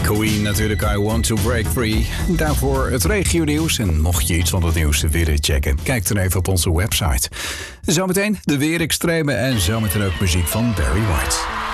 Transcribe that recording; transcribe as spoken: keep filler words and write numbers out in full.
Queen natuurlijk, I Want to Break Free. Daarvoor het regionieuws. En mocht je iets van het nieuws willen checken, kijk dan even op onze website. Zometeen de weerextremen en zometeen ook muziek van Barry White.